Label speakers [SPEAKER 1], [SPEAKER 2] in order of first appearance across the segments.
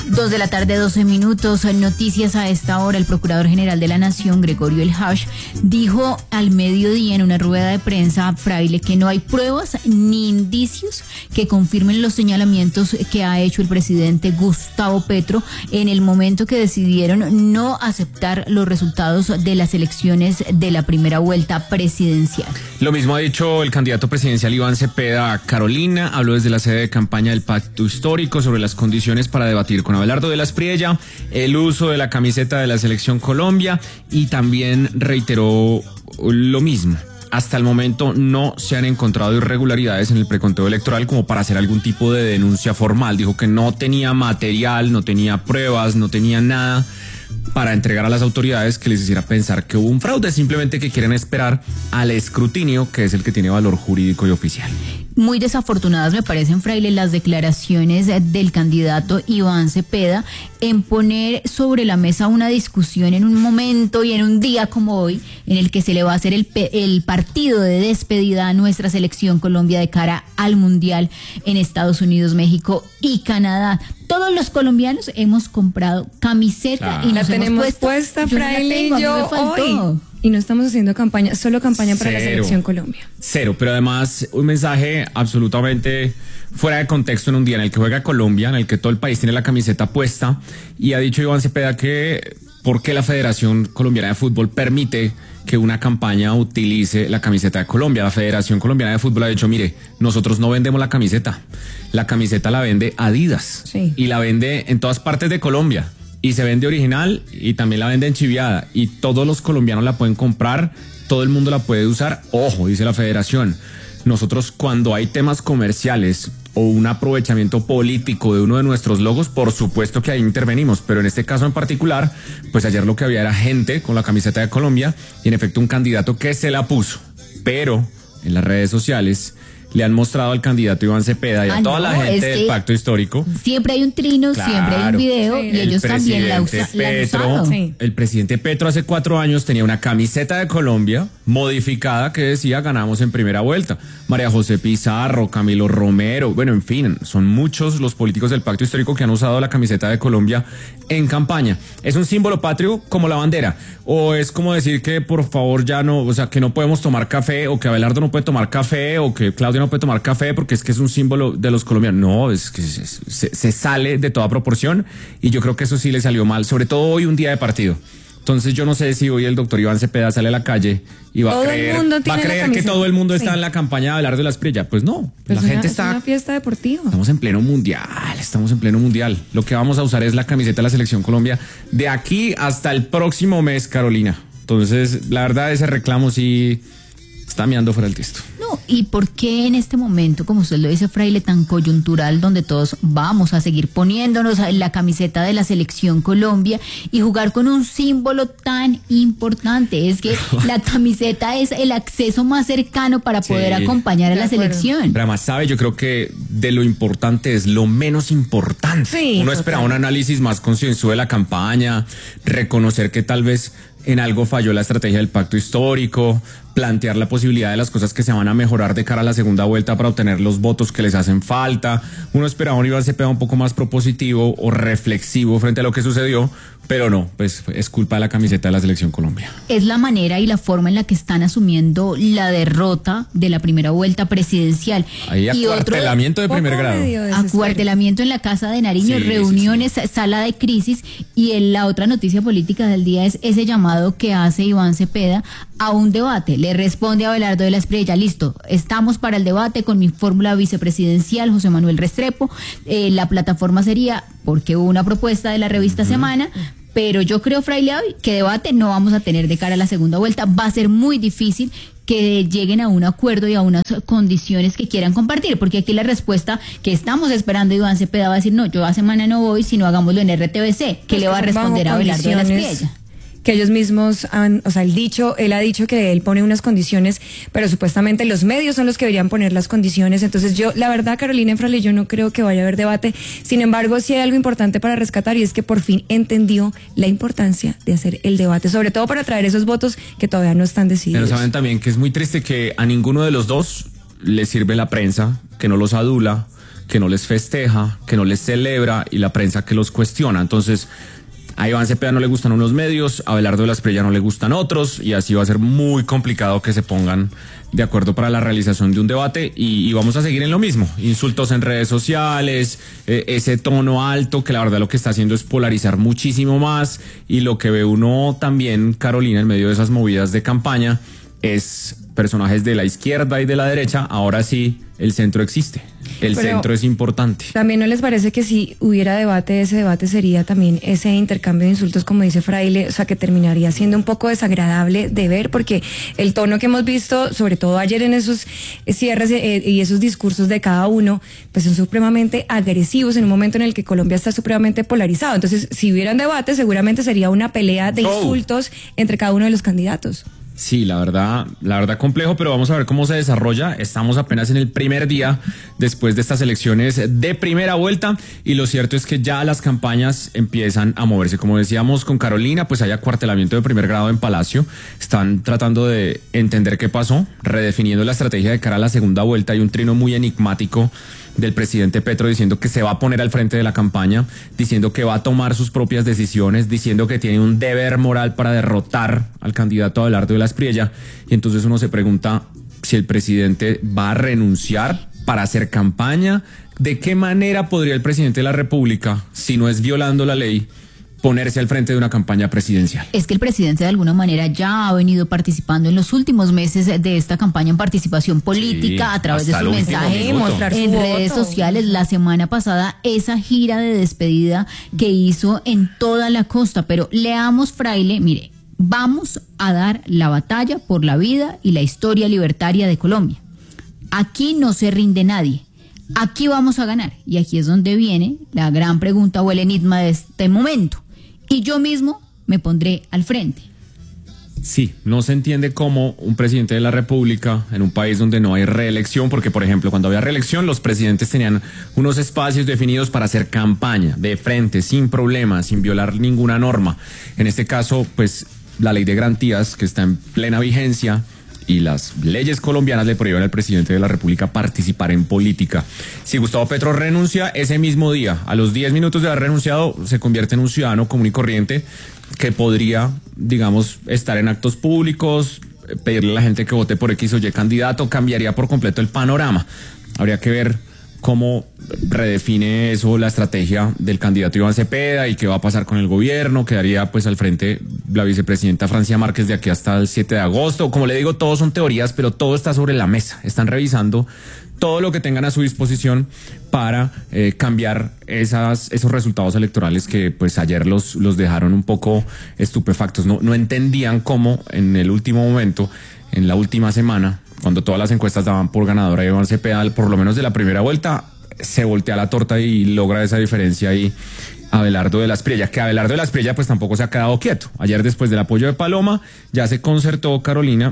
[SPEAKER 1] 2:12 p.m. Noticias a esta hora. El Procurador General de la Nación, Gregorio El Hash, dijo al mediodía en una rueda de prensa, Fraile, que no hay pruebas ni indicios que confirmen los señalamientos que ha hecho el presidente Gustavo Petro en el momento que decidieron no aceptar los resultados de las elecciones de la primera vuelta presidencial.
[SPEAKER 2] Lo mismo ha dicho el candidato presidencial Iván Cepeda a Carolina. Habló desde la sede de campaña del Pacto Histórico sobre las condiciones para debatir con Abelardo de la Espriella el uso de la camiseta de la Selección Colombia, y también reiteró lo mismo. Hasta el momento no se han encontrado irregularidades en el preconteo electoral como para hacer algún tipo de denuncia formal. Dijo que no tenía material, no tenía pruebas, no tenía nada para entregar a las autoridades que les hiciera pensar que hubo un fraude, simplemente que quieren esperar al escrutinio, que es el que tiene valor jurídico y oficial.
[SPEAKER 1] Muy desafortunadas me parecen, Fraile, las declaraciones del candidato Iván Cepeda en poner sobre la mesa una discusión en un momento y en un día como hoy, en el que se le va a hacer el partido de despedida a nuestra selección Colombia de cara al Mundial en Estados Unidos, México y Canadá. Todos los colombianos hemos comprado camiseta y
[SPEAKER 3] la tenemos puesta, Fraile, yo hoy. Y no estamos haciendo campaña, solo campaña para la Selección Colombia.
[SPEAKER 2] Cero, pero además un mensaje absolutamente fuera de contexto en un día en el que juega Colombia, en el que todo el país tiene la camiseta puesta, y ha dicho Iván Cepeda que ¿por qué la Federación Colombiana de Fútbol permite que una campaña utilice la camiseta de Colombia? La Federación Colombiana de Fútbol ha dicho, mire, nosotros no vendemos la camiseta la vende Adidas, y la vende en todas partes de Colombia. Y se vende original y también la venden chiviada, y todos los colombianos la pueden comprar, todo el mundo la puede usar. Ojo, dice la federación, nosotros cuando hay temas comerciales o un aprovechamiento político de uno de nuestros logos, por supuesto que ahí intervenimos, pero en este caso en particular, pues ayer lo que había era gente con la camiseta de Colombia y en efecto un candidato que se la puso, pero en las redes sociales le han mostrado al candidato Iván Cepeda y a toda la gente del Pacto Histórico.
[SPEAKER 1] Siempre hay un trino, siempre hay un video, y ellos también la han usado.
[SPEAKER 2] El presidente Petro hace 4 años tenía una camiseta de Colombia modificada que decía ganamos en primera vuelta. María José Pizarro, Camilo Romero, bueno, en fin, son muchos los políticos del Pacto Histórico que han usado la camiseta de Colombia en campaña. ¿Es un símbolo patrio como la bandera? ¿O es como decir que por favor ya no, o sea, que no podemos tomar café, o que Abelardo no puede tomar café, o que Claudia no puede tomar café porque es que es un símbolo de los colombianos? No, es que se sale de toda proporción, y yo creo que eso sí le salió mal, sobre todo hoy, un día de partido. Entonces yo no sé si hoy el doctor Iván Cepeda sale a la calle y va a creer que todo el mundo está en la campaña de Abelardo de la Espriella. Pues no,
[SPEAKER 3] la gente está... Es una fiesta deportiva.
[SPEAKER 2] Estamos en pleno mundial. Lo que vamos a usar es la camiseta de la Selección Colombia de aquí hasta el próximo mes, Carolina. Entonces, la verdad, ese reclamo sí está meando fuera del tiesto.
[SPEAKER 1] No, ¿y por qué en este momento, como usted lo dice, Fraile, tan coyuntural, donde todos vamos a seguir poniéndonos la camiseta de la Selección Colombia y jugar con un símbolo tan importante? Es que la camiseta es el acceso más cercano para poder acompañar a la selección.
[SPEAKER 2] Pero además, ¿sabe? Yo creo que de lo importante es lo menos importante. Uno esperaba un análisis más concienzudo de la campaña, reconocer que tal vez en algo falló la estrategia del Pacto Histórico, plantear la posibilidad de las cosas que se van a mejorar de cara a la segunda vuelta para obtener los votos que les hacen falta. Uno esperaba un Iván Cepeda un poco más propositivo o reflexivo frente a lo que sucedió, pero no, pues es culpa de la camiseta de la Selección Colombia.
[SPEAKER 1] Es la manera y la forma en la que están asumiendo la derrota de la primera vuelta presidencial.
[SPEAKER 2] Ahí acuartelamiento de primer grado.
[SPEAKER 1] Acuartelamiento en la Casa de Nariño, reuniones, sala de crisis, y la otra noticia política del día es ese llamado que hace Iván Cepeda a un debate. Le responde a Abelardo de la Espriella: listo, estamos para el debate con mi fórmula vicepresidencial, José Manuel Restrepo. La plataforma sería, porque hubo una propuesta de la revista Semana, pero yo creo, Fraile, que debate no vamos a tener de cara a la segunda vuelta. Va a ser muy difícil que lleguen a un acuerdo y a unas condiciones que quieran compartir, porque aquí la respuesta que estamos esperando, Iván Cepeda va a decir: no, yo a Semana no voy, sino hagámoslo en RTBC. ¿Qué le va a responder a Abelardo de la Espriella?
[SPEAKER 3] Que ellos mismos han, o sea, él ha dicho que él pone unas condiciones, pero supuestamente los medios son los que deberían poner las condiciones. Entonces yo, la verdad, Carolina Fraile, yo no creo que vaya a haber debate. Sin embargo, sí hay algo importante para rescatar, y es que por fin entendió la importancia de hacer el debate, sobre todo para traer esos votos que todavía no están decididos.
[SPEAKER 2] Pero saben también que es muy triste que a ninguno de los dos le sirve la prensa, que no los adula, que no les festeja, que no les celebra y la prensa que los cuestiona. Entonces, a Iván Cepeda no le gustan unos medios, a Abelardo de la Espriella no le gustan otros, y así va a ser muy complicado que se pongan de acuerdo para la realización de un debate, y vamos a seguir en lo mismo. Insultos en redes sociales, ese tono alto que la verdad lo que está haciendo es polarizar muchísimo más, y lo que ve uno también, Carolina, en medio de esas movidas de campaña, es personajes de la izquierda y de la derecha. Ahora sí, el centro existe. El centro es importante.
[SPEAKER 3] ¿También no les parece que si hubiera debate, ese debate sería también ese intercambio de insultos, como dice Fraile, o sea, que terminaría siendo un poco desagradable de ver? Porque el tono que hemos visto, sobre todo ayer en esos cierres y esos discursos de cada uno, pues son supremamente agresivos en un momento en el que Colombia está supremamente polarizado. Entonces, si hubieran debate, seguramente sería una pelea de insultos entre cada uno de los candidatos.
[SPEAKER 2] Sí, la verdad complejo, pero vamos a ver cómo se desarrolla. Estamos apenas en el primer día después de estas elecciones de primera vuelta, y lo cierto es que ya las campañas empiezan a moverse. Como decíamos con Carolina, pues hay acuartelamiento de primer grado en Palacio. Están tratando de entender qué pasó, redefiniendo la estrategia de cara a la segunda vuelta. Hay un trino muy enigmático del presidente Petro diciendo que se va a poner al frente de la campaña, diciendo que va a tomar sus propias decisiones, diciendo que tiene un deber moral para derrotar al candidato Abelardo de la Espriella. Y entonces uno se pregunta si el presidente va a renunciar para hacer campaña. ¿De qué manera podría el presidente de la República, si no es violando la ley, ponerse al frente de una campaña presidencial?
[SPEAKER 1] Es que el presidente de alguna manera ya ha venido participando en los últimos meses de esta campaña en participación política, a través de su mensaje en redes sociales. La semana pasada, esa gira de despedida que hizo en toda la costa. Pero leamos, Fraile, mire, vamos a dar la batalla por la vida y la historia libertaria de Colombia. Aquí no se rinde nadie. Aquí vamos a ganar. Y aquí es donde viene la gran pregunta o el enigma de este momento. Y yo mismo me pondré al frente.
[SPEAKER 2] Sí, no se entiende cómo un presidente de la República, en un país donde no hay reelección, porque por ejemplo cuando había reelección los presidentes tenían unos espacios definidos para hacer campaña de frente, sin problemas, sin violar ninguna norma. En este caso, pues la ley de garantías, que está en plena vigencia, y las leyes colombianas le prohíben al presidente de la República participar en política. Si Gustavo Petro renuncia ese mismo día, a los 10 minutos de haber renunciado, se convierte en un ciudadano común y corriente que podría, digamos, estar en actos públicos, pedirle a la gente que vote por X o Y candidato. Cambiaría por completo el panorama. Habría que ver cómo redefine eso la estrategia del candidato Iván Cepeda y qué va a pasar con el gobierno. Quedaría pues al frente la vicepresidenta Francia Márquez de aquí hasta el 7 de agosto. Como le digo, todo son teorías, pero todo está sobre la mesa. Están revisando todo lo que tengan a su disposición para cambiar esos resultados electorales que pues ayer los dejaron un poco estupefactos. No entendían cómo en el último momento, en la última semana, cuando todas las encuestas daban por ganadora a Iván Cepeda, por lo menos de la primera vuelta, se voltea la torta y logra esa diferencia ahí Abelardo de la Espriella, que Abelardo de la Espriella pues tampoco se ha quedado quieto. Ayer, después del apoyo de Paloma, ya se concertó, Carolina,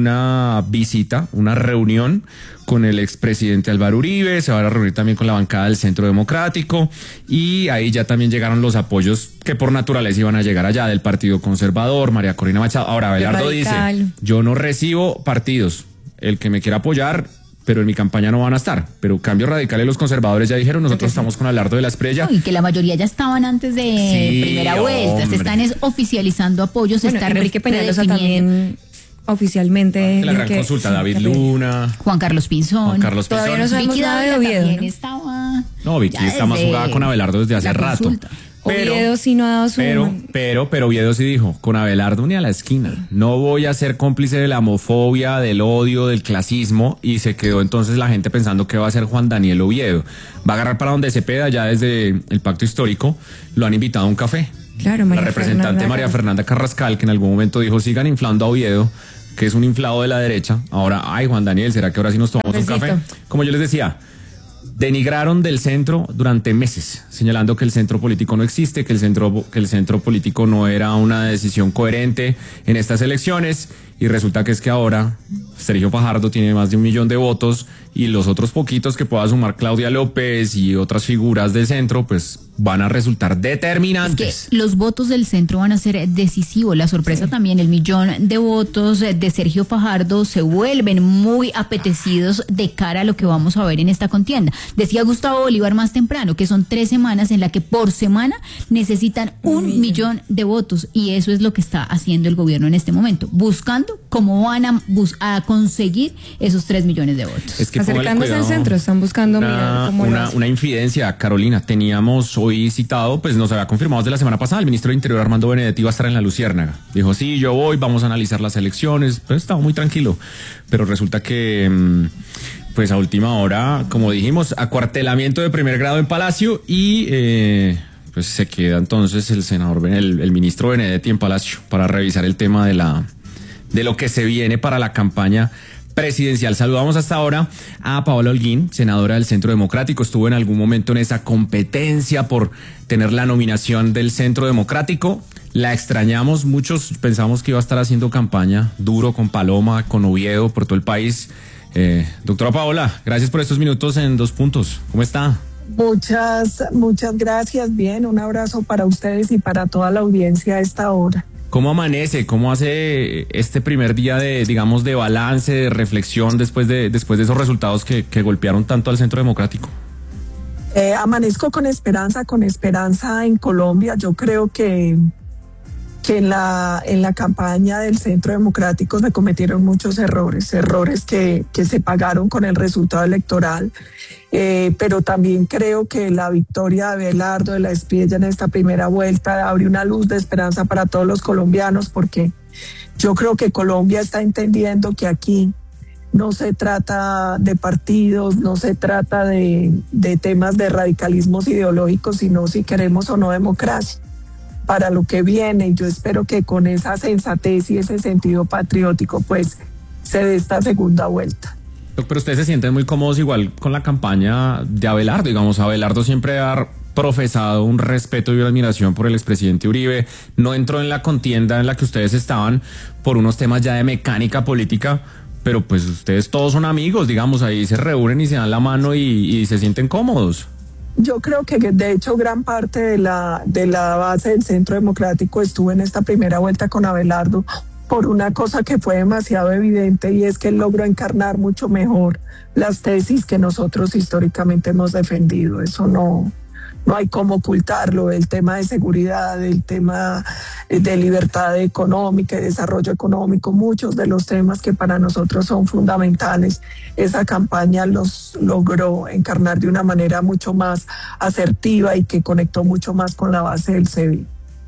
[SPEAKER 2] una visita, una reunión con el expresidente Álvaro Uribe. Se va a reunir también con la bancada del Centro Democrático, y ahí ya también llegaron los apoyos que por naturaleza iban a llegar allá, del Partido Conservador, María Corina Machado. Ahora Abelardo dice: yo no recibo partidos, el que me quiera apoyar, pero en mi campaña no van a estar. Pero Cambio Radical y los conservadores ya dijeron: nosotros estamos con Abelardo de la Espriella.
[SPEAKER 1] Y que la mayoría ya estaban antes de primera vuelta. Se están oficializando apoyos. Se está
[SPEAKER 3] Enrique Peñalosa también oficialmente.
[SPEAKER 2] La gran consulta, David Luna,
[SPEAKER 1] Juan Carlos Pinzón.
[SPEAKER 3] Todavía no sabemos nada de Oviedo,
[SPEAKER 1] también estaba.
[SPEAKER 2] No, Vicky está más jugada con Abelardo desde hace rato.
[SPEAKER 3] Oviedo sí no ha dado su...
[SPEAKER 2] Pero Oviedo sí dijo: con Abelardo ni a la esquina. No voy a ser cómplice de la homofobia, del odio, del clasismo. Y se quedó entonces la gente pensando que va a ser Juan Daniel Oviedo. Va a agarrar para donde Cepeda. Ya desde el pacto histórico lo han invitado a un café.
[SPEAKER 3] Claro,
[SPEAKER 2] la representante María Fernanda Carrascal, que en algún momento dijo: sigan inflando a Oviedo, que es un inflado de la derecha. Ahora, ay, Juan Daniel, ¿será que ahora sí nos tomamos un café? Como yo les decía, denigraron del centro durante meses, señalando que el centro político no existe, que el centro político no era una decisión coherente en estas elecciones, y resulta que es que ahora Sergio Fajardo tiene más de 1 millón de votos y los otros poquitos que pueda sumar Claudia López y otras figuras del centro, pues van a resultar determinantes.
[SPEAKER 1] Es que los votos del centro van a ser decisivos. La sorpresa también, el 1 millón de votos de Sergio Fajardo se vuelven muy apetecidos de cara a lo que vamos a ver en esta contienda. Decía Gustavo Bolívar más temprano que son 3 semanas en la que por semana necesitan 1 millón de votos, y eso es lo que está haciendo el gobierno en este momento, buscando cómo van a conseguir esos 3 millones de votos.
[SPEAKER 2] Es que
[SPEAKER 3] acercándose al centro, están buscando
[SPEAKER 2] una infidencia, Carolina. Teníamos hoy citado, pues nos había confirmado desde la semana pasada, el ministro de Interior Armando Benedetti iba a estar en la Luciérnaga. Dijo, sí, yo voy, vamos a analizar las elecciones. Pues estaba muy tranquilo, pero resulta que pues a última hora, como dijimos, acuartelamiento de primer grado en Palacio y pues se queda entonces el senador, el ministro Benedetti en Palacio para revisar el tema de lo que se viene para la campaña presidencial. Saludamos hasta ahora a Paola Holguín, senadora del Centro Democrático. Estuvo en algún momento en esa competencia por tener la nominación del Centro Democrático. La extrañamos, muchos pensamos que iba a estar haciendo campaña duro con Paloma, con Oviedo, por todo el país. Doctora Paola, gracias por estos minutos en 2 Puntos. ¿Cómo está?
[SPEAKER 4] Muchas gracias. Bien, un abrazo para ustedes y para toda la audiencia a esta hora.
[SPEAKER 2] ¿Cómo amanece? ¿Cómo hace este primer día de balance, de reflexión después de esos resultados que golpearon tanto al Centro Democrático?
[SPEAKER 4] Amanezco con esperanza en Colombia. Yo creo que en la campaña del Centro Democrático se cometieron muchos errores que se pagaron con el resultado electoral. Pero también creo que la victoria de Abelardo de la Espriella en esta primera vuelta abre una luz de esperanza para todos los colombianos, porque yo creo que Colombia está entendiendo que aquí no se trata de partidos, no se trata de temas de radicalismos ideológicos, sino si queremos o no democracia para lo que viene. Y yo espero que con esa sensatez y ese sentido patriótico pues se dé esta segunda vuelta.
[SPEAKER 2] Pero ustedes se sienten muy cómodos igual con la campaña de Abelardo. Digamos, Abelardo siempre ha profesado un respeto y una admiración por el expresidente Uribe. No entró en la contienda en la que ustedes estaban por unos temas ya de mecánica política, pero pues ustedes todos son amigos, digamos, ahí se reúnen y se dan la mano y se sienten cómodos.
[SPEAKER 4] Yo creo que de hecho gran parte de la base del Centro Democrático estuvo en esta primera vuelta con Abelardo por una cosa que fue demasiado evidente, y es que él logró encarnar mucho mejor las tesis que nosotros históricamente hemos defendido. Eso no hay cómo ocultarlo. El tema de seguridad, el tema de libertad económica y desarrollo económico, muchos de los temas que para nosotros son fundamentales, esa campaña los logró encarnar de una manera mucho más asertiva y que conectó mucho más con la base del CEVI.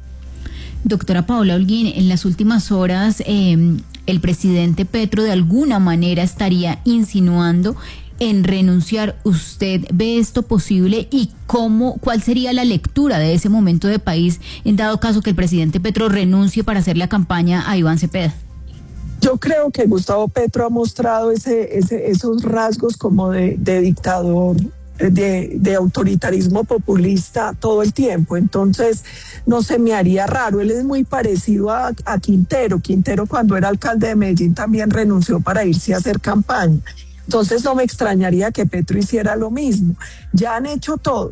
[SPEAKER 1] Doctora Paola Holguín, en las últimas horas el presidente Petro de alguna manera estaría insinuando en renunciar. ¿Usted ve esto posible y cuál sería la lectura de ese momento de país en dado caso que el presidente Petro renuncie para hacer la campaña a Iván Cepeda?
[SPEAKER 4] Yo creo que Gustavo Petro ha mostrado esos rasgos como de dictador, de autoritarismo populista todo el tiempo. Entonces no se me haría raro. Él es muy parecido a Quintero. Quintero, cuando era alcalde de Medellín, también renunció para irse a hacer campaña. Entonces no me extrañaría que Petro hiciera lo mismo. Ya han hecho todo.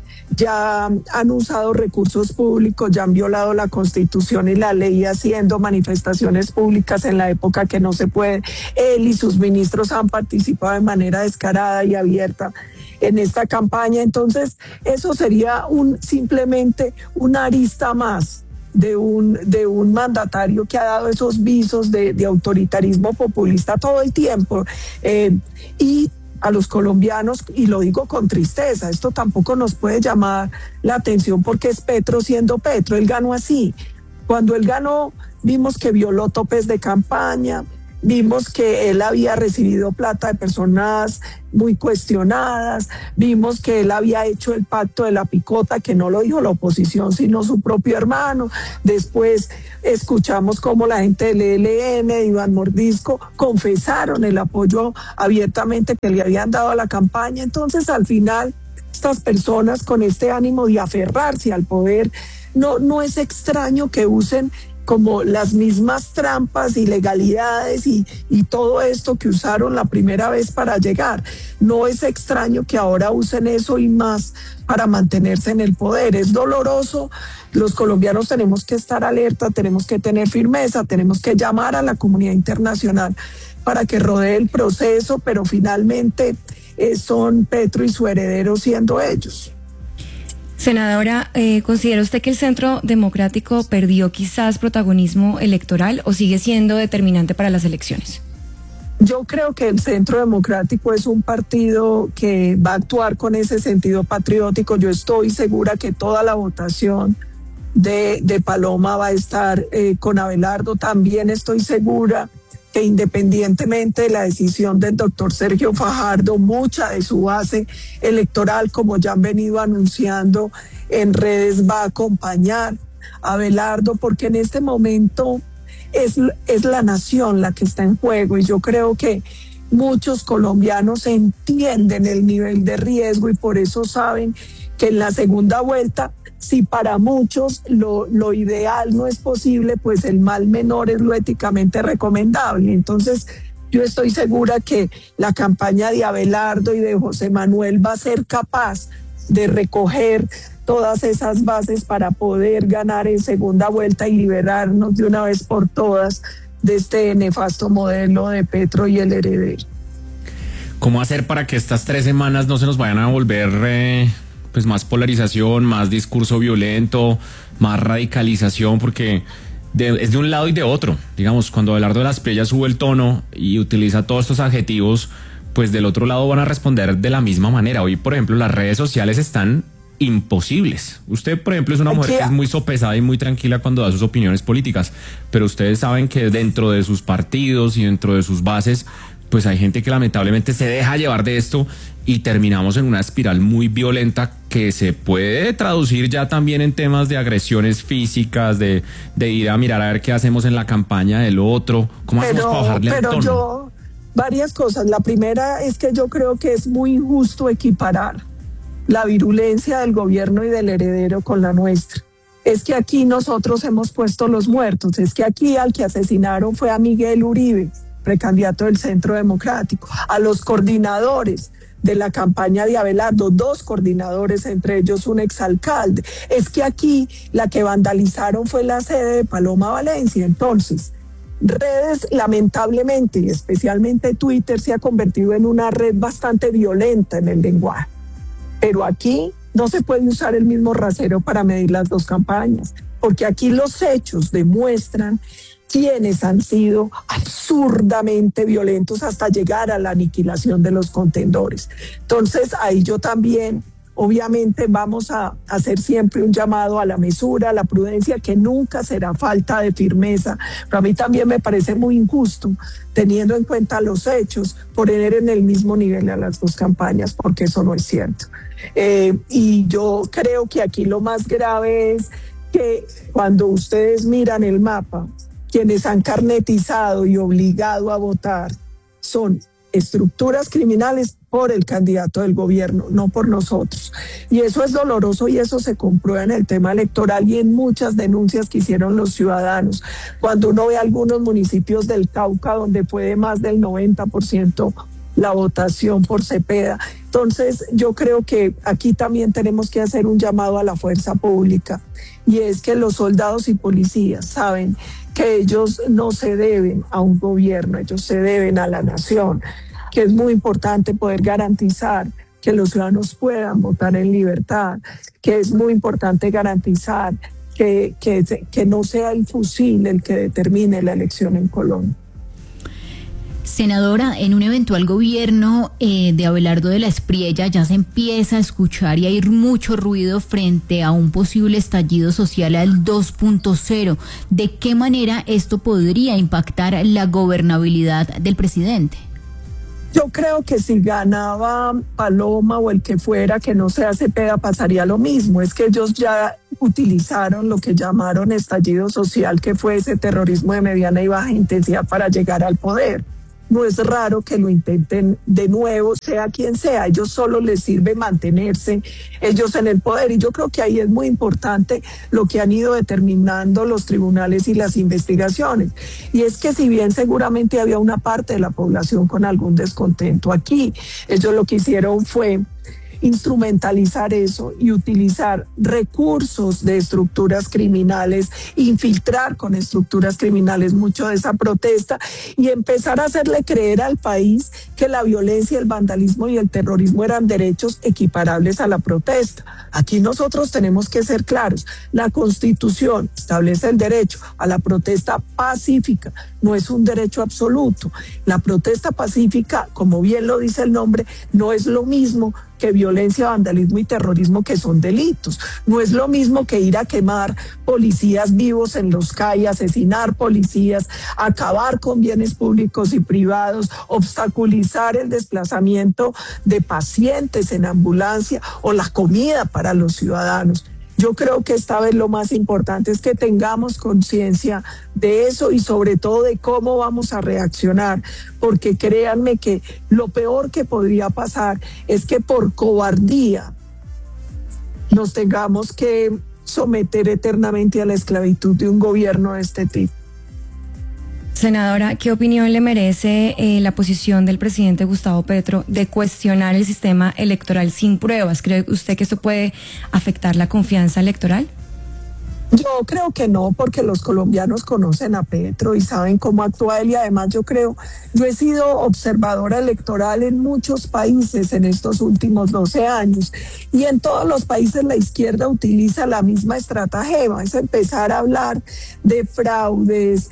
[SPEAKER 4] Ya han usado recursos públicos, ya han violado la Constitución y la ley haciendo manifestaciones públicas en la época que no se puede. Él y sus ministros han participado de manera descarada y abierta en esta campaña. Entonces eso sería simplemente una arista más de un mandatario que ha dado esos visos de autoritarismo populista todo el tiempo. Y a los colombianos, y lo digo con tristeza, esto tampoco nos puede llamar la atención porque es Petro siendo Petro. Él ganó así. Cuando él ganó, vimos que violó topes de campaña, vimos que él había recibido plata de personas muy cuestionadas, vimos que él había hecho el pacto de la picota, que no lo dijo la oposición, sino su propio hermano. Después escuchamos cómo la gente del ELN, de Iván Mordisco, confesaron el apoyo abiertamente que le habían dado a la campaña. Entonces, al final, estas personas con este ánimo de aferrarse al poder, no es extraño que usen como las mismas trampas, ilegalidades y todo esto que usaron la primera vez para llegar. No es extraño que ahora usen eso y más para mantenerse en el poder. Es doloroso. Los colombianos tenemos que estar alerta, tenemos que tener firmeza, tenemos que llamar a la comunidad internacional para que rodee el proceso, pero finalmente son Petro y su heredero siendo ellos.
[SPEAKER 3] Senadora, ¿considera usted que el Centro Democrático perdió quizás protagonismo electoral o sigue siendo determinante para las elecciones?
[SPEAKER 4] Yo creo que el Centro Democrático es un partido que va a actuar con ese sentido patriótico. Yo estoy segura que toda la votación de Paloma va a estar con Abelardo. También estoy segura que independientemente de la decisión del doctor Sergio Fajardo, mucha de su base electoral, como ya han venido anunciando en redes, va a acompañar a Abelardo, porque en este momento es la nación la que está en juego, y yo creo que muchos colombianos entienden el nivel de riesgo y por eso saben que en la segunda vuelta, si para muchos lo ideal no es posible, pues el mal menor es lo éticamente recomendable. Entonces, yo estoy segura que la campaña de Abelardo y de José Manuel va a ser capaz de recoger todas esas bases para poder ganar en segunda vuelta y liberarnos de una vez por todas de este nefasto modelo de Petro y el heredero.
[SPEAKER 2] ¿Cómo hacer para que estas 3 semanas no se nos vayan a volver pues más polarización, más discurso violento, más radicalización? Porque es de un lado y de otro. Digamos, cuando Abelardo de las Priellas sube el tono y utiliza todos estos adjetivos, pues del otro lado van a responder de la misma manera. Hoy, por ejemplo, las redes sociales están imposibles. Usted, por ejemplo, es una mujer que es muy sopesada y muy tranquila cuando da sus opiniones políticas, pero ustedes saben que dentro de sus partidos y dentro de sus bases, pues hay gente que lamentablemente se deja llevar de esto y terminamos en una espiral muy violenta que se puede traducir ya también en temas de agresiones físicas, de ir a mirar a ver qué hacemos en la campaña del otro. ¿Cómo hacemos para bajarle al tono?
[SPEAKER 4] Varias cosas. La primera es que yo creo que es muy injusto equiparar la virulencia del gobierno y del heredero con la nuestra. Es que aquí nosotros hemos puesto los muertos, es que aquí al que asesinaron fue a Miguel Uribe, precandidato del Centro Democrático, a los coordinadores de la campaña de Abelardo, 2 coordinadores, entre ellos un exalcalde. Es que aquí la que vandalizaron fue la sede de Paloma Valencia. Entonces, redes, lamentablemente, y especialmente Twitter, se ha convertido en una red bastante violenta en el lenguaje. Pero aquí no se puede usar el mismo rasero para medir las 2 campañas, porque aquí los hechos demuestran quienes han sido absurdamente violentos hasta llegar a la aniquilación de los contendores. Entonces, ahí yo también, obviamente, vamos a hacer siempre un llamado a la mesura, a la prudencia, que nunca será falta de firmeza. Pero a mí también me parece muy injusto, teniendo en cuenta los hechos, poner en el mismo nivel a las 2 campañas, porque eso no es cierto. Y yo creo que aquí lo más grave es que cuando ustedes miran el mapa, quienes han carnetizado y obligado a votar son estructuras criminales por el candidato del gobierno, no por nosotros. Y eso es doloroso y eso se comprueba en el tema electoral y en muchas denuncias que hicieron los ciudadanos. Cuando uno ve algunos municipios del Cauca donde fue más del 90% la votación por Cepeda. Entonces, yo creo que aquí también tenemos que hacer un llamado a la fuerza pública, y es que los soldados y policías saben que ellos no se deben a un gobierno, ellos se deben a la nación, que es muy importante poder garantizar que los ciudadanos puedan votar en libertad, que es muy importante garantizar que no sea el fusil el que determine la elección en Colombia.
[SPEAKER 1] Senadora, en un eventual gobierno de Abelardo de la Espriella ya se empieza a escuchar y a ir mucho ruido frente a un posible estallido social al 2.0. ¿De qué manera esto podría impactar la gobernabilidad del presidente?
[SPEAKER 4] Yo creo que si ganaba Paloma o el que fuera, que no sea Cepeda, pasaría lo mismo. Es que ellos ya utilizaron lo que llamaron estallido social, que fue ese terrorismo de mediana y baja intensidad para llegar al poder. no es raro que lo intenten de nuevo, sea quien sea. A ellos solo les sirve mantenerse ellos en el poder, y yo creo que ahí es muy importante lo que han ido determinando los tribunales y las investigaciones, y es que si bien seguramente había una parte de la población con algún descontento aquí, ellos lo que hicieron fue instrumentalizar eso y utilizar recursos de estructuras criminales, infiltrar con estructuras criminales mucho de esa protesta y empezar a hacerle creer al país que la violencia, el vandalismo y el terrorismo eran derechos equiparables a la protesta. Aquí nosotros tenemos que ser claros. La Constitución establece el derecho a la protesta pacífica, no es un derecho absoluto. La protesta pacífica, como bien lo dice el nombre, no es lo mismo que violencia, vandalismo y terrorismo, que son delitos. No es lo mismo que ir a quemar policías vivos en los calles, asesinar policías, acabar con bienes públicos y privados, obstaculizar el desplazamiento de pacientes en ambulancia o la comida para los ciudadanos. Yo creo que esta vez lo más importante es que tengamos conciencia de eso y sobre todo de cómo vamos a reaccionar, porque créanme que lo peor que podría pasar es que por cobardía nos tengamos que someter eternamente a la esclavitud de un gobierno de este tipo.
[SPEAKER 3] Senadora, ¿qué opinión le merece la posición del presidente Gustavo Petro de cuestionar el sistema electoral sin pruebas? ¿Cree usted que esto puede afectar la confianza electoral?
[SPEAKER 4] Yo creo que no, porque los colombianos conocen a Petro y saben cómo actúa él, y además yo he sido observadora electoral en muchos países en estos últimos 12 años, y en todos los países la izquierda utiliza la misma estratagema, es empezar a hablar de fraudes,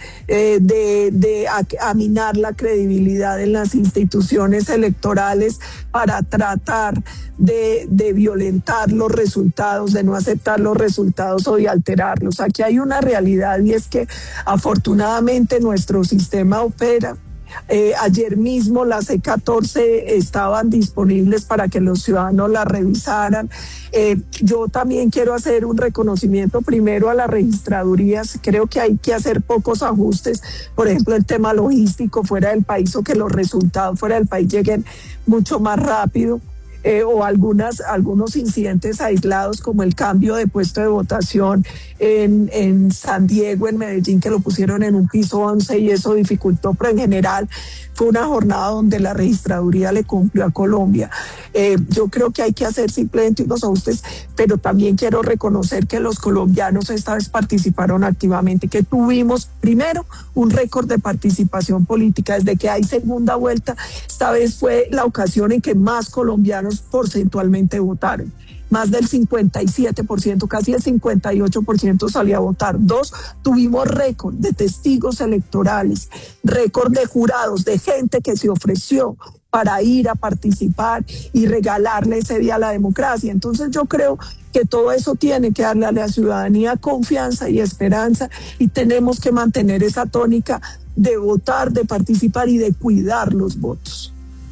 [SPEAKER 4] de aminar la credibilidad en las instituciones electorales para tratar de violentar los resultados, de no aceptar los resultados o de alterarlos. Aquí hay una realidad, y es que afortunadamente nuestro sistema opera. Ayer mismo las C14 estaban disponibles para que los ciudadanos las revisaran. Yo también quiero hacer un reconocimiento primero a las registradurías. Creo que hay que hacer pocos ajustes, por ejemplo el tema logístico fuera del país, o que los resultados fuera del país lleguen mucho más rápido. O algunos incidentes aislados, como el cambio de puesto de votación en San Diego, en Medellín, que lo pusieron en un piso 11 y eso dificultó, pero en general fue una jornada donde la registraduría le cumplió a Colombia. Yo creo que hay que hacer simplemente unos ajustes, pero también quiero reconocer que los colombianos esta vez participaron activamente, que tuvimos primero un récord de participación política desde que hay segunda vuelta. Esta vez fue la ocasión en que más colombianos porcentualmente votaron. Más del 57%, casi el 58% salió a votar. 2, tuvimos récord de testigos electorales, récord de jurados, de gente que se ofreció para ir a participar y regalarle ese día a la democracia. Entonces yo creo que todo eso tiene que darle a la ciudadanía confianza y esperanza, y tenemos que mantener esa tónica de votar, de participar y de cuidar los votos.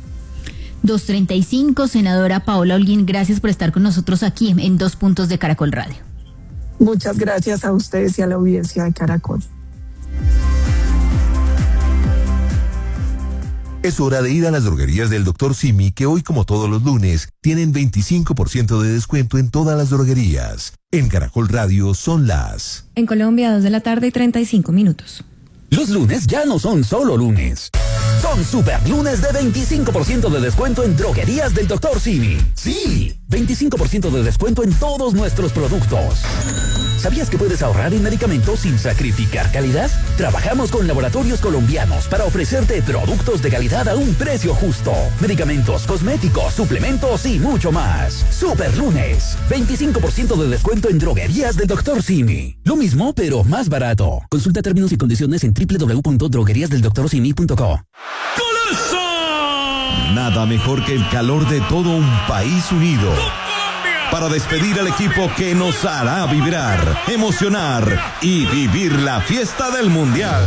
[SPEAKER 1] 2:35, senadora Paola Holguín, gracias por estar con nosotros aquí en Dos Puntos de Caracol Radio.
[SPEAKER 4] Muchas gracias a ustedes y a la audiencia de Caracol.
[SPEAKER 5] Es hora de ir a las droguerías del Dr. Simi, que hoy, como todos los lunes, tienen 25% de descuento en todas las droguerías. En Caracol Radio son las...
[SPEAKER 3] En Colombia, 2:35 p.m.
[SPEAKER 6] Los lunes ya no son solo lunes. Son super lunes de 25% de descuento en droguerías del Dr. Simi. Sí, 25% de descuento en todos nuestros productos. ¿Sabías que puedes ahorrar en medicamentos sin sacrificar calidad? Trabajamos con laboratorios colombianos para ofrecerte productos de calidad a un precio justo. Medicamentos, cosméticos, suplementos y mucho más. Super lunes, 25% de descuento en droguerías del Dr. Simi. Lo mismo, pero más barato. Consulta términos y condiciones en www.drogueriasdeldoctorsimi.co.
[SPEAKER 5] Nada mejor que el calor de todo un país unido para despedir al equipo que nos hará vibrar, emocionar y vivir la fiesta del Mundial.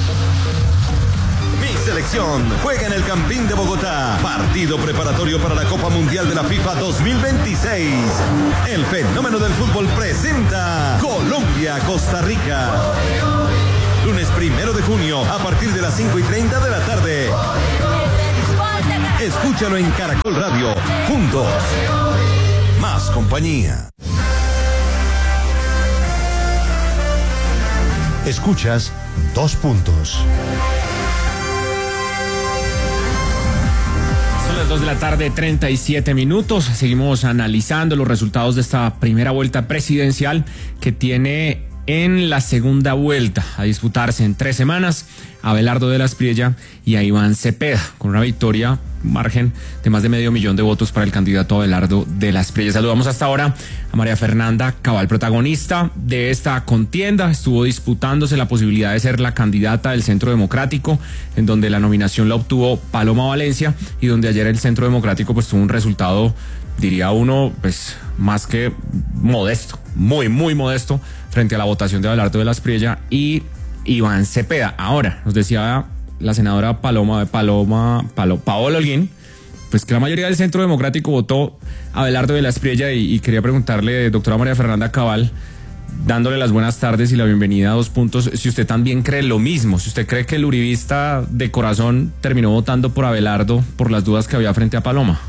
[SPEAKER 5] Mi selección juega en el Campín de Bogotá. Partido preparatorio para la Copa Mundial de la FIFA 2026. El fenómeno del fútbol presenta Colombia-Costa Rica. Lunes 1 de junio a partir de las 5:30 de la tarde. Escúchalo en Caracol Radio. Juntos. Más compañía. Escuchas 2 puntos.
[SPEAKER 2] Son las 2 de la tarde, 37 minutos. Seguimos analizando los resultados de esta primera vuelta presidencial que tiene en la segunda vuelta a disputarse en 3 semanas a Abelardo de la Espriella y a Iván Cepeda, con una victoria, margen de más de 500,000 de votos para el candidato Abelardo de la Espriella. Saludamos hasta ahora a María Fernanda Cabal, protagonista de esta contienda. Estuvo disputándose la posibilidad de ser la candidata del Centro Democrático, en donde la nominación la obtuvo Paloma Valencia y donde ayer el Centro Democrático pues tuvo un resultado, diría uno, pues más que modesto, muy modesto, frente a la votación de Abelardo de la Espriella y Iván Cepeda. Ahora, nos decía la senadora Paola Holguín, pues que la mayoría del Centro Democrático votó a Abelardo de la Espriella y quería preguntarle, doctora María Fernanda Cabal, dándole las buenas tardes y la bienvenida a 2 puntos, si usted también cree lo mismo, si usted cree que el uribista de corazón terminó votando por Abelardo por las dudas que había frente a Paloma.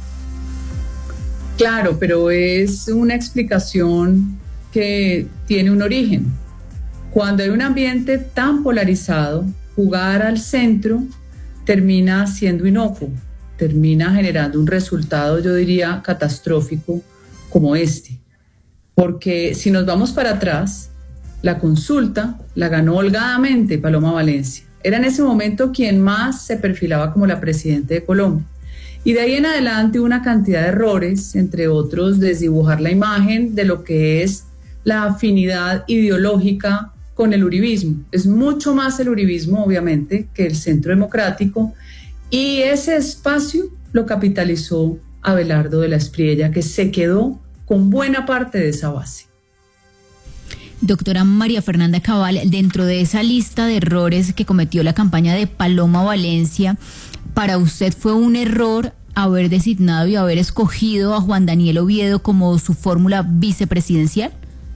[SPEAKER 7] Claro, pero es una explicación que tiene un origen. Cuando hay un ambiente tan polarizado, jugar al centro termina siendo inocuo, termina generando un resultado, yo diría, catastrófico como este. Porque si nos vamos para atrás, la consulta la ganó holgadamente Paloma Valencia. Era en ese momento quien más se perfilaba como la presidenta de Colombia. Y de ahí en adelante una cantidad de errores, entre otros, desdibujar la imagen de lo que es la afinidad ideológica con el uribismo. Es mucho más el uribismo, obviamente, que el Centro Democrático, y ese espacio lo capitalizó Abelardo de la Espriella, que se quedó con buena parte de esa base.
[SPEAKER 1] Doctora María Fernanda Cabal, dentro de esa lista de errores que cometió la campaña de Paloma Valencia, ¿para usted fue un error haber designado y haber escogido a Juan Daniel Oviedo como su fórmula vicepresidencial?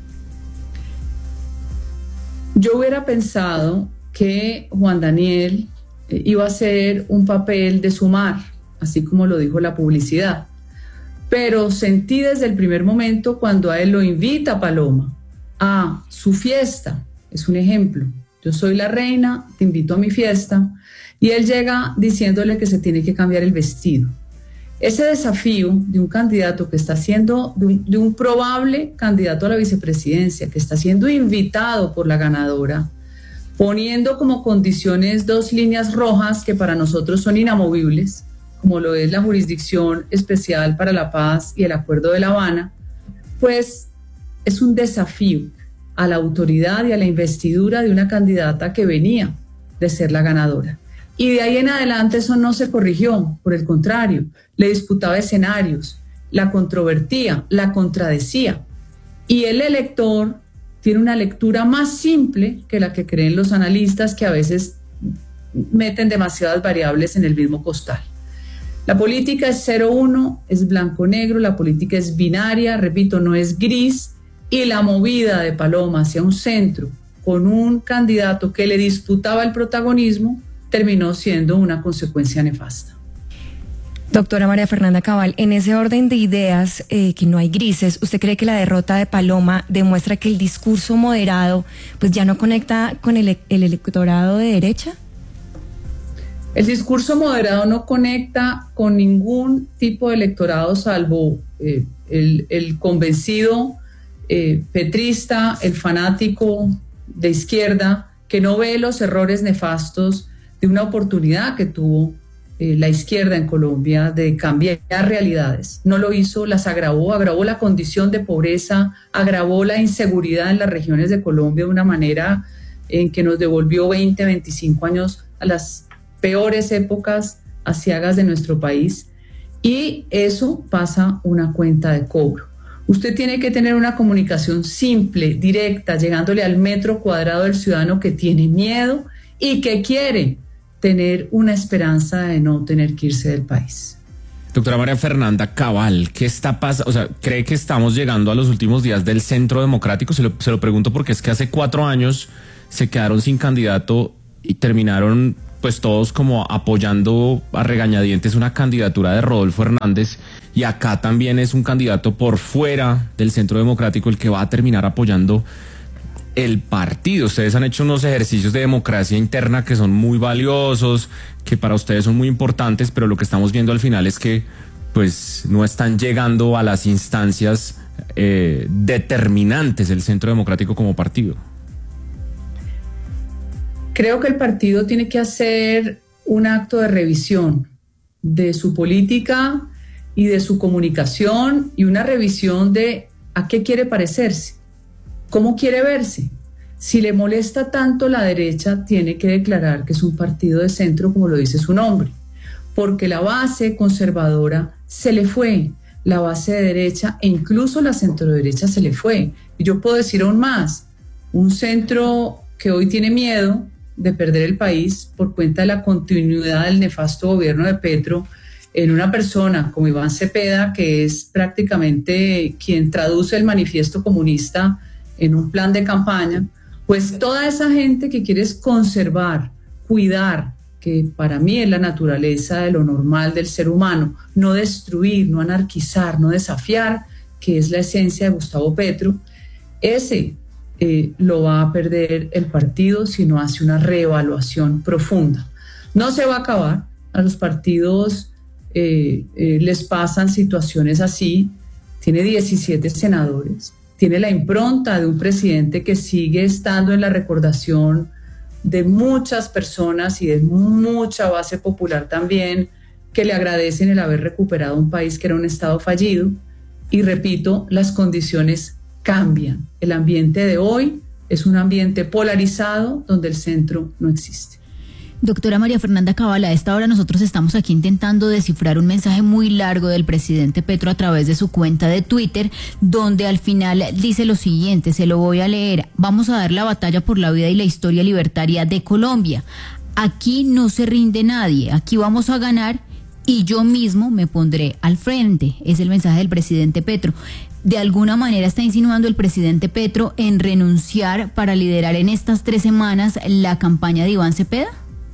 [SPEAKER 7] Yo hubiera pensado que Juan Daniel iba a hacer un papel de sumar, así como lo dijo la publicidad. Pero sentí desde el primer momento cuando a él lo invita Paloma a su fiesta, es un ejemplo, yo soy la reina, te invito a mi fiesta, y él llega diciéndole que se tiene que cambiar el vestido. Ese desafío de un candidato que está siendo, de un probable candidato a la vicepresidencia, que está siendo invitado por la ganadora, poniendo como condiciones 2 líneas rojas que para nosotros son inamovibles, como lo es la Jurisdicción Especial para la Paz y el Acuerdo de La Habana, pues es un desafío a la autoridad y a la investidura de una candidata que venía de ser la ganadora. Y de ahí en adelante eso no se corrigió, por el contrario, le disputaba escenarios, la controvertía, la contradecía. Y el elector tiene una lectura más simple que la que creen los analistas, que a veces meten demasiadas variables en el mismo costal. La política es 0-1, es blanco-negro, la política es binaria, repito, no es gris, y la movida de Paloma hacia un centro con un candidato que le disputaba el protagonismo terminó siendo una consecuencia nefasta.
[SPEAKER 3] Doctora María Fernanda Cabal, en ese orden de ideas, que no hay grises, ¿usted cree que la derrota de Paloma demuestra que el discurso moderado pues ya no conecta con el electorado de derecha?
[SPEAKER 7] El discurso moderado no conecta con ningún tipo de electorado salvo el convencido petrista, el fanático de izquierda, que no ve los errores nefastos de una oportunidad que tuvo la izquierda en Colombia de cambiar realidades. No lo hizo, las agravó la condición de pobreza, agravó la inseguridad en las regiones de Colombia de una manera en que nos devolvió 20, 25 años a las peores épocas aciagas de nuestro país, y eso pasa una cuenta de cobro. Usted tiene que tener una comunicación simple, directa, llegándole al metro cuadrado del ciudadano que tiene miedo y que quiere tener una esperanza de no tener que irse del país.
[SPEAKER 2] Doctora María Fernanda Cabal, ¿qué está pasando? O sea, ¿cree que estamos llegando a los últimos días del Centro Democrático? Se lo pregunto porque es que hace 4 años se quedaron sin candidato y terminaron pues todos como apoyando a regañadientes una candidatura de Rodolfo Hernández, y acá también es un candidato por fuera del Centro Democrático el que va a terminar apoyando el partido. Ustedes han hecho unos ejercicios de democracia interna que son muy valiosos, que para ustedes son muy importantes, pero lo que estamos viendo al final es que pues no están llegando a las instancias determinantes del Centro Democrático como partido.
[SPEAKER 7] Creo que el partido tiene que hacer un acto de revisión de su política y de su comunicación, y una revisión de a qué quiere parecerse, cómo quiere verse. Si le molesta tanto la derecha, tiene que declarar que es un partido de centro, como lo dice su nombre, porque la base conservadora se le fue, la base de derecha e incluso la centroderecha se le fue. Y yo puedo decir aún más, un centro que hoy tiene miedo de perder el país por cuenta de la continuidad del nefasto gobierno de Petro, en una persona como Iván Cepeda, que es prácticamente quien traduce el manifiesto comunista en un plan de campaña, pues toda esa gente que quiere conservar, cuidar, que para mí es la naturaleza de lo normal del ser humano, no destruir, no anarquizar, no desafiar, que es la esencia de Gustavo Petro, ese lo va a perder el partido si no hace una reevaluación profunda. No se va a acabar, a los partidos les pasan situaciones así, tiene 17 senadores, tiene la impronta de un presidente que sigue estando en la recordación de muchas personas y de mucha base popular también, que le agradecen el haber recuperado un país que era un estado fallido. Y repito, las condiciones cambian. El ambiente de hoy es un ambiente polarizado donde el centro no existe.
[SPEAKER 1] Doctora María Fernanda Cabal, a esta hora nosotros estamos aquí intentando descifrar un mensaje muy largo del presidente Petro a través de su cuenta de Twitter, donde al final dice lo siguiente, se lo voy a leer: vamos a dar la batalla por la vida y la historia libertaria de Colombia. Aquí no se rinde nadie, aquí vamos a ganar y yo mismo me pondré al frente. Es el mensaje del presidente Petro. ¿De alguna manera está insinuando el presidente Petro en renunciar para liderar en estas 3 semanas la campaña de Iván Cepeda?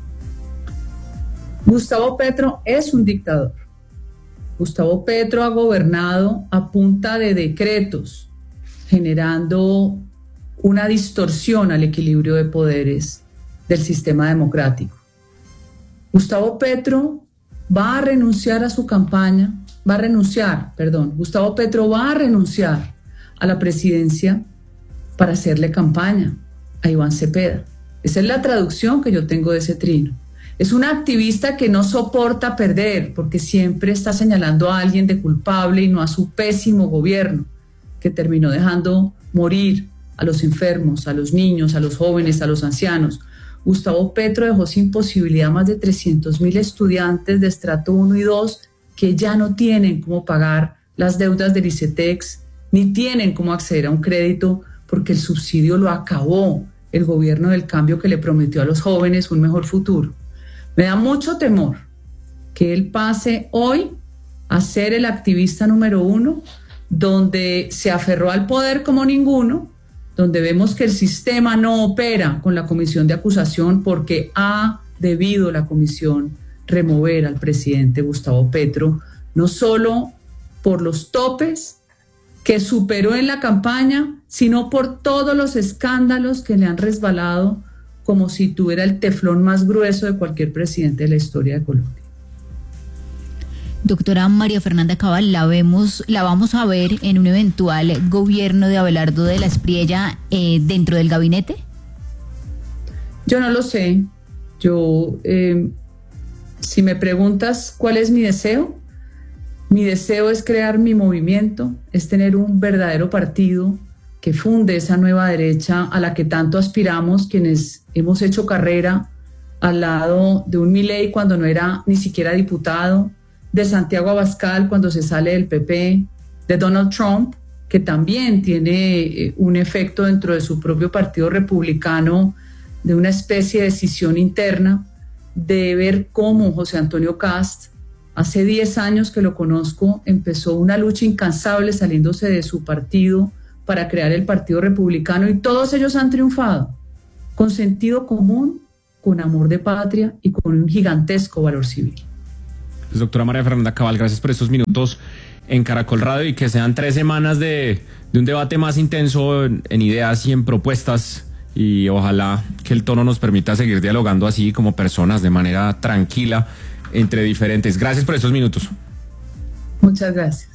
[SPEAKER 7] Gustavo Petro es un dictador. Gustavo Petro ha gobernado a punta de decretos, generando una distorsión al equilibrio de poderes del sistema democrático. Gustavo Petro va a renunciar a su campaña, Gustavo Petro va a renunciar a la presidencia para hacerle campaña a Iván Cepeda. Esa es la traducción que yo tengo de ese trino. Es un activista que no soporta perder, porque siempre está señalando a alguien de culpable y no a su pésimo gobierno, que terminó dejando morir a los enfermos, a los niños, a los jóvenes, a los ancianos. Gustavo Petro dejó sin posibilidad más de 300,000 estudiantes de estrato 1 y 2 que ya no tienen cómo pagar las deudas del ICETEX, ni tienen cómo acceder a un crédito, porque el subsidio lo acabó el gobierno del cambio, que le prometió a los jóvenes un mejor futuro. Me da mucho temor que él pase hoy a ser el activista número 1, donde se aferró al poder como ninguno, donde vemos que el sistema no opera con la comisión de acusación, porque ha debido la comisión remover al presidente Gustavo Petro, no solo por los topes que superó en la campaña, sino por todos los escándalos que le han resbalado, como si tuviera el teflón más grueso de cualquier presidente de la historia de Colombia.
[SPEAKER 1] Doctora María Fernanda Cabal, la vamos a ver en un eventual gobierno de Abelardo de la Espriella dentro del gabinete.
[SPEAKER 7] Yo no lo sé. Si me preguntas cuál es mi deseo es crear mi movimiento, es tener un verdadero partido que funde esa nueva derecha a la que tanto aspiramos quienes hemos hecho carrera al lado de un Milei cuando no era ni siquiera diputado, de Santiago Abascal cuando se sale del PP, de Donald Trump, que también tiene un efecto dentro de su propio partido republicano de una especie de decisión interna, de ver cómo José Antonio Cast, hace 10 años que lo conozco, empezó una lucha incansable saliéndose de su partido para crear el Partido Republicano, y todos ellos han triunfado con sentido común, con amor de patria y con un gigantesco valor civil.
[SPEAKER 2] Pues, doctora María Fernanda Cabal, gracias por estos minutos en Caracol Radio y que sean 3 semanas de un debate más intenso en ideas y en propuestas, y ojalá que el tono nos permita seguir dialogando así como personas de manera tranquila entre diferentes. Gracias por estos minutos.
[SPEAKER 7] Muchas gracias.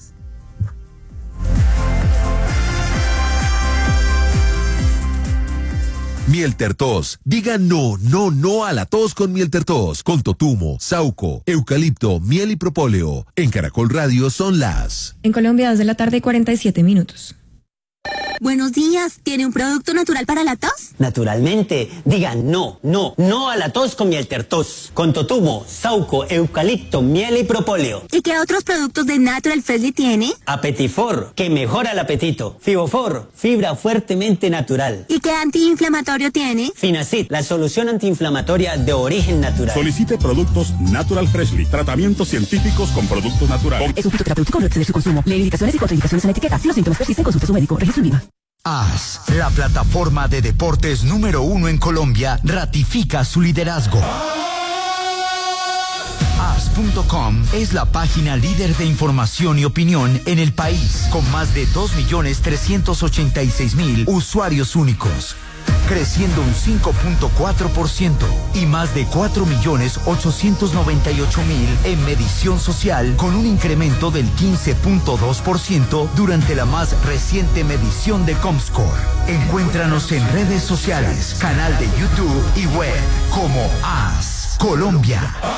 [SPEAKER 5] Mieltertos. Diga no, no, no a la tos con Mieltertos. Con totumo, sauco, eucalipto, miel y propóleo. En Caracol Radio son las...
[SPEAKER 3] En Colombia, 2 de la tarde, 47 minutos.
[SPEAKER 8] Buenos días, ¿tiene un producto natural para la tos?
[SPEAKER 9] Naturalmente, digan no, no, no a la tos con Mieltertos. Con totumo, sauco, eucalipto, miel y propóleo.
[SPEAKER 8] ¿Y qué otros productos de Natural Freshly tiene?
[SPEAKER 9] Apetifor, que mejora el apetito. Fibofor, fibra fuertemente natural.
[SPEAKER 8] ¿Y qué antiinflamatorio tiene?
[SPEAKER 9] Finacid, la solución antiinflamatoria de origen natural.
[SPEAKER 10] Solicite productos Natural Freshly, tratamientos científicos con productos naturales.
[SPEAKER 11] Es un fitoterapéutico, no excede su consumo. Lee indicaciones y contraindicaciones en la etiqueta. Si los síntomas persisten, consulte a su médico. Registro INVIMA.
[SPEAKER 12] AS, la plataforma de deportes número 1 en Colombia, ratifica su liderazgo. AS.com es la página líder de información y opinión en el país, con más de 2.386.000 usuarios únicos, creciendo un 5.4% y más de 4.898.000 en medición social, con un incremento del 15.2% durante la más reciente medición de Comscore. Encuéntranos en redes sociales, canal de YouTube y web como AS Colombia.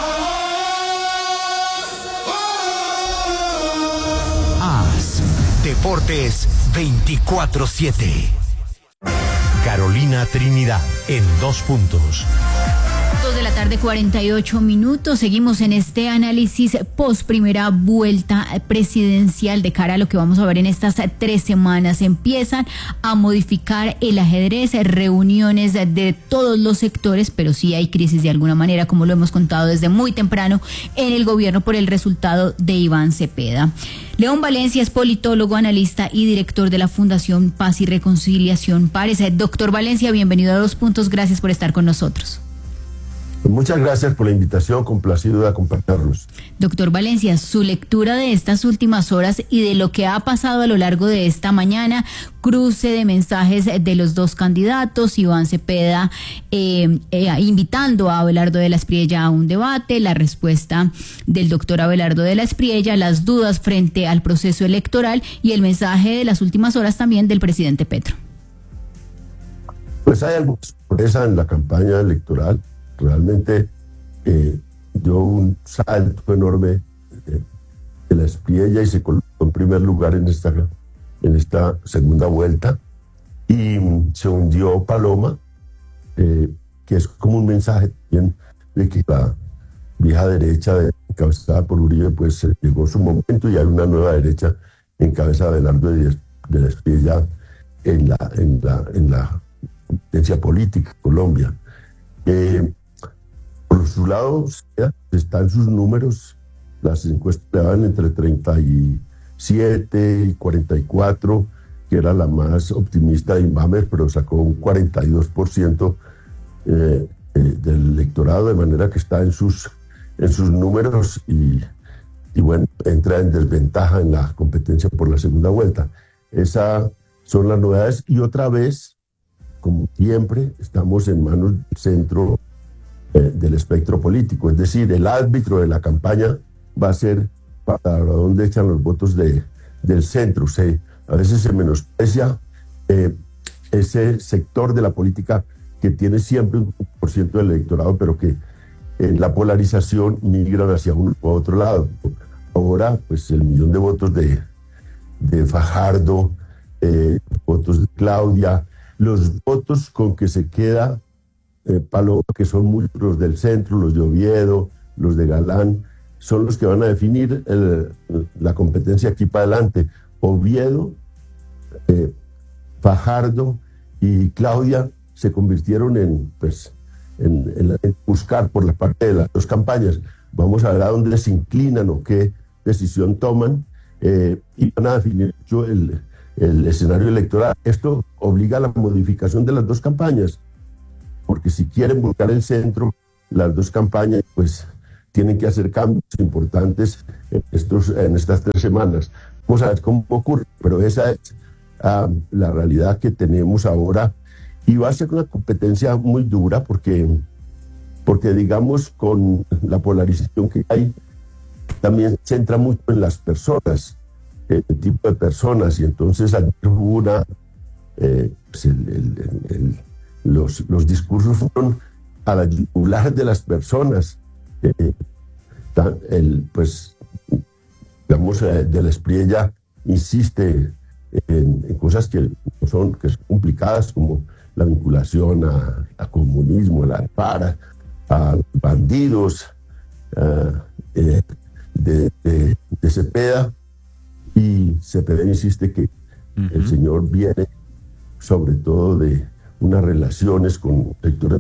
[SPEAKER 12] AS Deportes 24/7.
[SPEAKER 13] Carolina Trinidad, en 2 puntos.
[SPEAKER 1] 2 de la tarde, 48 minutos. Seguimos en este análisis post primera vuelta presidencial de cara a lo que vamos a ver en estas 3 semanas. Empiezan a modificar el ajedrez, reuniones de todos los sectores, pero sí hay crisis de alguna manera, como lo hemos contado desde muy temprano en el gobierno por el resultado de Iván Cepeda. León Valencia es politólogo, analista y director de la Fundación Paz y Reconciliación Pares. Doctor Valencia, bienvenido a 2 puntos. Gracias por estar con nosotros.
[SPEAKER 14] Muchas gracias por la invitación, complacido de acompañarlos.
[SPEAKER 1] Doctor Valencia, su lectura de estas últimas horas y de lo que ha pasado a lo largo de esta mañana, cruce de mensajes de los 2 candidatos, Iván Cepeda invitando a Abelardo de la Espriella a un debate, la respuesta del doctor Abelardo de la Espriella, las dudas frente al proceso electoral y el mensaje de las últimas horas también del presidente Petro.
[SPEAKER 14] Pues hay alguna sorpresa en la campaña electoral. Realmente dio un salto enorme de la Espriella y se colocó en primer lugar en esta segunda vuelta, y se hundió Paloma, que es como un mensaje también de que la vieja derecha encabezada por Uribe pues llegó su momento y hay una nueva derecha encabezada de Abelardo de la Espriella en la competencia política en Colombia. Por su lado, están sus números, las encuestas le daban entre 37 y 44, que era la más optimista de Inbamer, pero sacó un 42% del electorado, de manera que está en sus números y bueno, entra en desventaja en la competencia por la segunda vuelta. Esas son las novedades y otra vez, como siempre, estamos en manos del centro del espectro político, es decir, el árbitro de la campaña va a ser para dónde echan los votos del centro. A veces se menosprecia ese sector de la política que tiene siempre un % del electorado, pero que en la polarización migran hacia uno u otro lado. Ahora, pues el millón de votos de Fajardo, votos de Claudia, los votos con que se queda Paloma, que son muchos los del centro, los de Oviedo, los de Galán, son los que van a definir la competencia aquí para adelante. Oviedo, Fajardo y Claudia se convirtieron en buscar por la parte de las 2 campañas. Vamos a ver a dónde se inclinan o qué decisión toman, y van a definir mucho el escenario electoral. Esto obliga a la modificación de las 2 campañas. porque si quieren buscar el centro, las dos campañas, pues tienen que hacer cambios importantes en estas 3 semanas. Vamos a ver cómo ocurre, pero esa es la realidad que tenemos ahora, y va a ser una competencia muy dura porque digamos, con la polarización que hay, también se centra mucho en las personas, el tipo de personas, y entonces ayer hubo los discursos fueron a la yugular de las personas. Pues, digamos, de la Espriella insiste en cosas que son complicadas, como la vinculación a comunismo, a la para, a bandidos, de Cepeda, y Cepeda insiste que el señor viene sobre todo de unas relaciones con sectores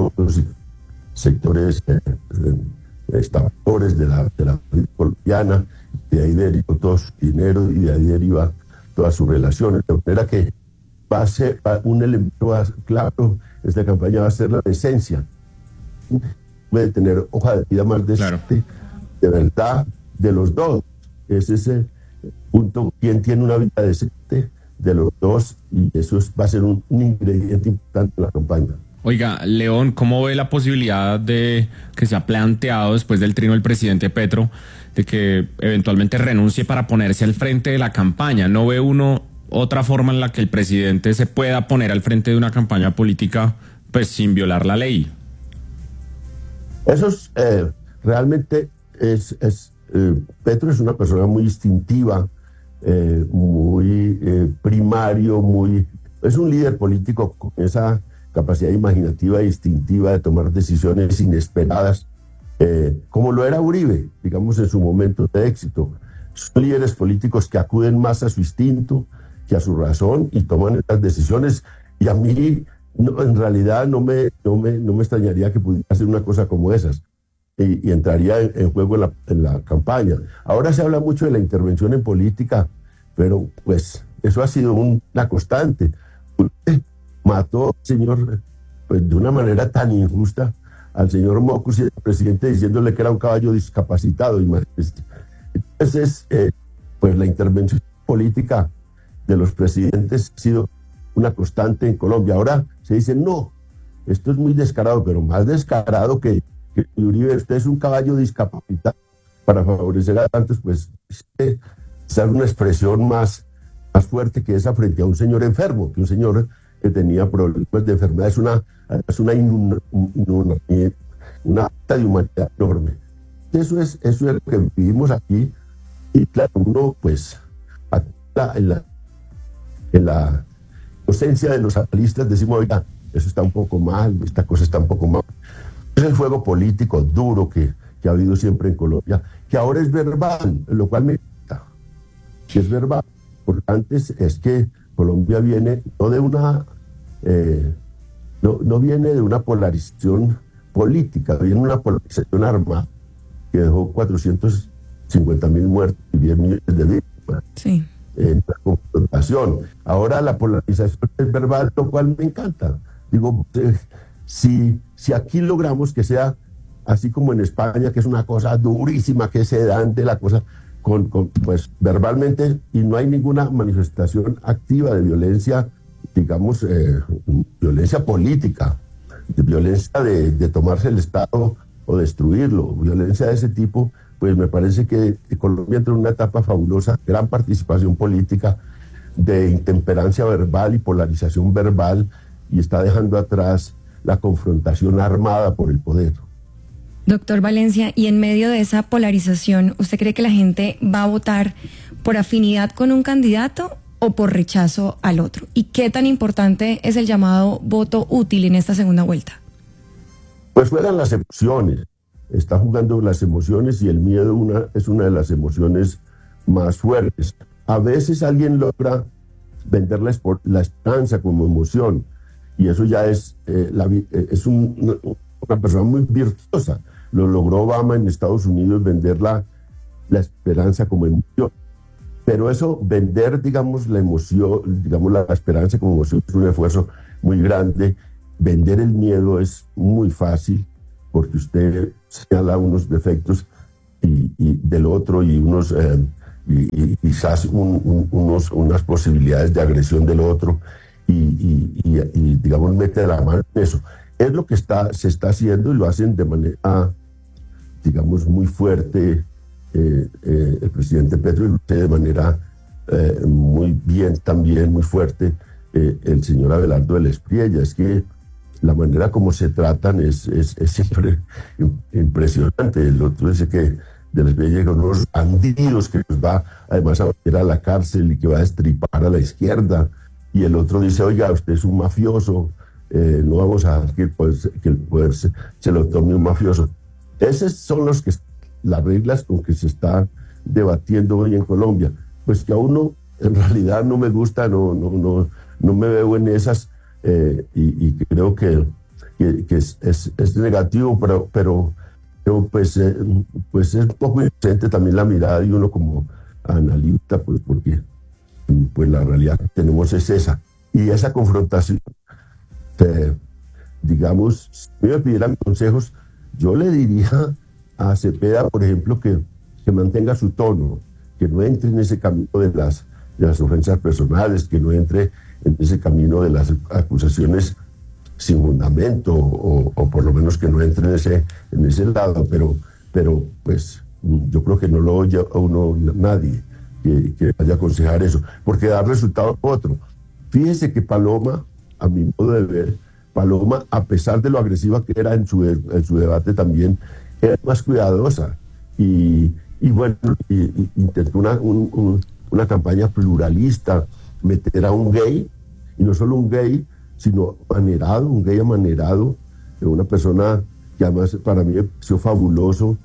[SPEAKER 14] estafadores de la política colombiana, de ahí deriva todo su dinero y de ahí deriva todas sus relaciones, de manera que va a ser un elemento claro, esta campaña va a ser la decencia. Puede tener hoja de vida más decente, de verdad, de los dos. Es ese punto, quién tiene una vida decente de los dos, y eso va a ser un ingrediente importante en la campaña.
[SPEAKER 2] Oiga, León, ¿cómo ve la posibilidad de que se ha planteado después del trino del presidente Petro de que eventualmente renuncie para ponerse al frente de la campaña? ¿No ve uno otra forma en la que el presidente se pueda poner al frente de una campaña política, pues sin violar la ley?
[SPEAKER 14] Eso es realmente Petro es una persona muy instintiva, muy primario, es un líder político con esa capacidad imaginativa e instintiva de tomar decisiones inesperadas, como lo era Uribe, digamos, en su momento de éxito. Son líderes políticos que acuden más a su instinto que a su razón y toman estas decisiones, y a mí en realidad no me extrañaría que pudiera hacer una cosa como esas, y entraría en juego en la campaña. Ahora se habla mucho de la intervención en política, pero pues eso ha sido una constante. Mató al señor, pues, de una manera tan injusta al señor Mocus y al presidente, diciéndole que era un caballo discapacitado. Entonces, pues la intervención política de los presidentes ha sido una constante en Colombia. Ahora se dice, no, esto es muy descarado, pero más descarado que Uribe, usted es un caballo discapacitado para favorecer a tantos, pues es una expresión más fuerte que esa frente a un señor enfermo, que un señor que tenía problemas de enfermedad. Es una acta de humanidad enorme. Eso es lo que vivimos aquí, y claro, uno pues en la ausencia de los analistas decimos, oiga, eso está un poco mal, esta cosa está un poco mal. Es el juego político duro que ha habido siempre en Colombia, que ahora es verbal, lo cual me gusta, que es verbal, porque antes es que Colombia viene no de una no viene de una polarización política, viene de una polarización armada que dejó 450.000 muertos y 10 millones de víctimas.
[SPEAKER 3] Sí.
[SPEAKER 14] En la confrontación. Ahora la polarización es verbal, lo cual me encanta. Digo, si aquí logramos que sea así como en España, que es una cosa durísima, que se dan de la cosa pues verbalmente, y no hay ninguna manifestación activa de violencia, digamos, violencia política, de violencia de tomarse el Estado o destruirlo, violencia de ese tipo, pues me parece que Colombia entra en una etapa fabulosa, gran participación política, de intemperancia verbal y polarización verbal, y está dejando atrás la confrontación armada por el poder.
[SPEAKER 3] Doctor Valencia, y en medio de esa polarización, ¿usted cree que la gente va a votar por afinidad con un candidato o por rechazo al otro? ¿Y qué tan importante es el llamado voto útil en esta segunda vuelta?
[SPEAKER 14] Pues fueran las emociones. Está jugando las emociones, y el miedo es una de las emociones más fuertes. A veces alguien logra vender la esperanza como emoción, y eso ya es una persona muy virtuosa. Lo logró Obama en Estados Unidos, vender la esperanza como emoción. Pero eso, vender, digamos, la emoción, digamos, la esperanza como emoción, es un esfuerzo muy grande, vender el miedo es muy fácil porque usted señala unos defectos y del otro y unos y quizás unas posibilidades de agresión del otro y digamos mete la mano en eso. Es lo que se está haciendo y lo hacen de manera, digamos, muy fuerte el presidente Petro y lo hace de manera muy bien también, muy fuerte el señor Abelardo del Espriella. Es que la manera como se tratan es siempre impresionante. El otro dice que del Espriella llega unos bandidos que nos va además a meter a la cárcel y que va a destripar a la izquierda. Y el otro dice, oiga, usted es un mafioso, no vamos a dejar que el poder se lo tome un mafioso. Esas son las reglas con que se está debatiendo hoy en Colombia. Pues que a uno en realidad no me gusta, no me veo en esas y creo que es negativo, pero pues es un poco inocente también la mirada de uno como analista, pues porque pues la realidad que tenemos es esa. Y esa confrontación, digamos, si me pidieran consejos, yo le diría a Cepeda, por ejemplo, que mantenga su tono, que no entre en ese camino de las ofensas personales, que no entre en ese camino de las acusaciones sin fundamento, o por lo menos que no entre en ese lado, pero pues yo creo que no lo oye a uno nadie que vaya a aconsejar eso, porque da resultado otro. Fíjese que Paloma, a mi modo de ver, Paloma, a pesar de lo agresiva que era en su debate también, era más cuidadosa y bueno, intentó una campaña pluralista, meter a un gay, y no solo un gay, sino un gay amanerado, una persona que además para mí me pareció fabuloso,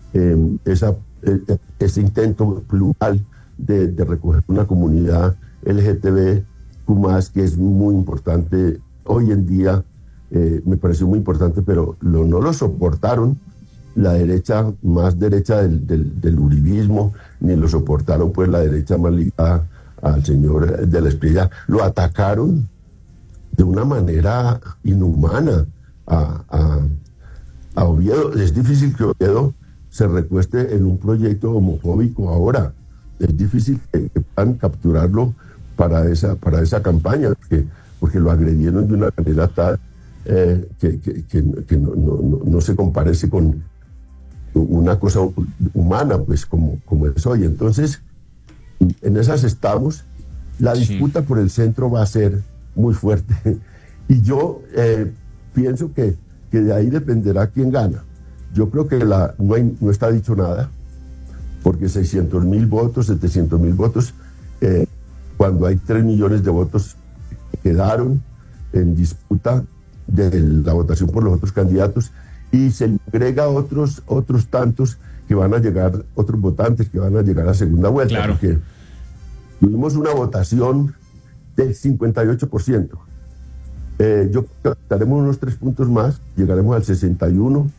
[SPEAKER 14] ese intento plural de recoger una comunidad LGTB+, que es muy importante hoy en día, me pareció muy importante, pero no lo soportaron la derecha más derecha del uribismo, ni lo soportaron pues la derecha más ligada al señor de la Espriella. Lo atacaron de una manera inhumana a Oviedo. Es difícil que Oviedo se recueste en un proyecto homofóbico ahora. Es difícil que puedan capturarlo para esa campaña, porque lo agredieron de una manera tal que no se comparece con una cosa humana, pues como es hoy. Entonces, en esas estamos. La disputa por el centro va a ser muy fuerte. Y yo pienso que de ahí dependerá quién gana. Yo creo que no está dicho nada, porque 600.000 votos, 700.000 votos, cuando hay 3 millones de votos quedaron en disputa de la votación por los otros candidatos, y se agrega otros tantos que van a llegar, otros votantes que van a llegar a segunda vuelta. Claro. Porque tuvimos una votación del 58%. Yo creo que daremos unos 3 puntos más, llegaremos al 61%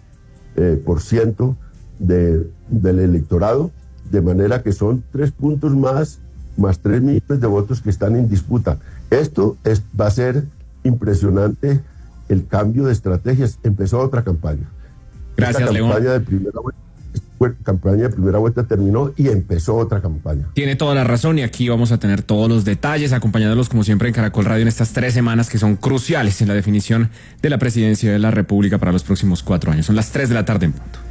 [SPEAKER 14] del electorado, de manera que son 3 puntos más 3 millones de votos que están en disputa. Esto va a ser impresionante, el cambio de estrategias. Empezó otra campaña.
[SPEAKER 2] Gracias, León.
[SPEAKER 14] Campaña de primera vuelta terminó y empezó otra campaña.
[SPEAKER 2] Tiene toda la razón, y aquí vamos a tener todos los detalles, acompañándolos como siempre en Caracol Radio en estas 3 semanas que son cruciales en la definición de la presidencia de la República para los próximos 4 años. Son las 3 de la tarde en punto.